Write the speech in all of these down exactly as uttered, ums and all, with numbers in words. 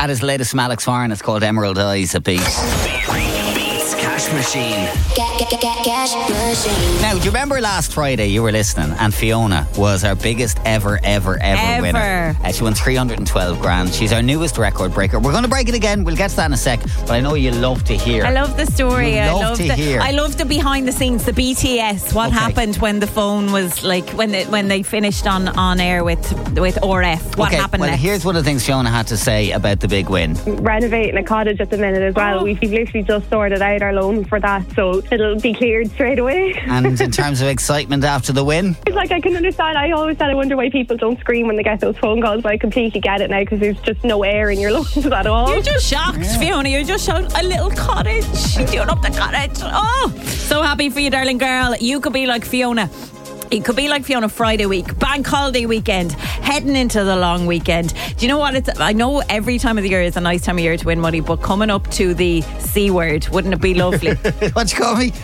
That is the latest from Alex Warren. It's called Emerald Eyes, a beat. Beats Cash Machine. Get, get, get, get, cash machine. Now, do you remember last Friday you were listening and Fiona was our biggest ever, ever, ever, Ever. winner? Uh, she won three hundred twelve grand. She's our newest record breaker. We're going to break it again. We'll get to that in a sec. But I know you love to hear. I love the story. You I love love to the, hear. I love the behind the scenes, the B T S. What Okay. happened when the phone was like when they, when they finished on, on air with with R F? What okay, happened well, next? here's one of the things Fiona had to say about the big win. Renovating a cottage at the minute as well. Oh. We've literally just sorted out our loan for that, so it'll be cleared straight away. And in terms of excitement after the win, It's like I can understand. I always said I wonder why people don't scream when they get those phone calls, but I completely get it now because there's just no air in your lungs at all. You're just shocked, Fiona. You're just shocked. A little cottage. Doing up the cottage. Oh, so happy for you, darling girl. You could be like Fiona. It could be like Fiona Friday week, bank holiday weekend, heading into the long weekend. Do you know what? It's, I know every time of the year is a nice time of year to win money, but coming up to the C word, wouldn't it be lovely? what you call me?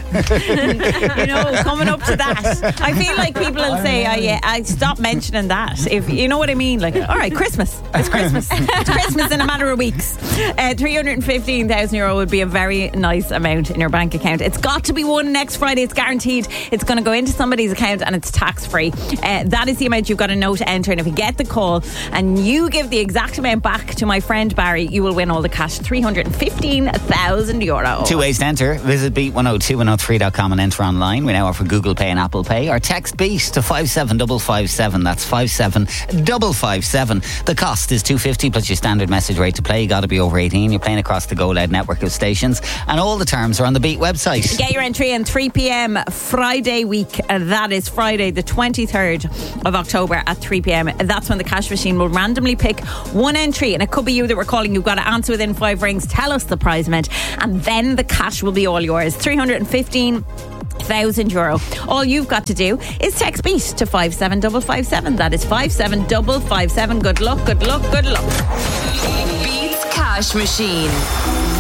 You know, coming up to that. I feel like people will say, oh, yeah, I stop mentioning that. If you know what I mean. Like, all right, Christmas. It's Christmas. It's Christmas in a matter of weeks. Uh, three hundred fifteen thousand euro would be a very nice amount in your bank account. It's got to be won next Friday. It's guaranteed. It's going to go into somebody's account and it's tax free. Uh, that is the amount you've got to know to enter. And if you get the call and you give the exact amount back to my friend Barry, you will win all the cash, three hundred fifteen thousand euro. Two ways to enter. Visit beat one oh two one oh three dot com and enter online. We now offer Google Pay and Apple Pay. Or text BEAT to five seven five five seven. That's five seven five five seven. The cost is two hundred fifty plus your standard message rate to play. You got to be over eighteen. You're playing across the Go Loud network of stations. And all the terms are on the Beat website. Get your entry in three p.m. Friday week. Uh, that is Friday the twenty-third of October at three p.m. That's when the cash machine will randomly pick one entry, and it could be you that we're calling. You've got to answer within five rings, tell us the prize amount, and then the cash will be all yours. three hundred fifteen thousand euro. All you've got to do is text BEAT to five seven five five seven. That is five seven five five seven. Good luck, good luck, good luck. Beats Cash Machine.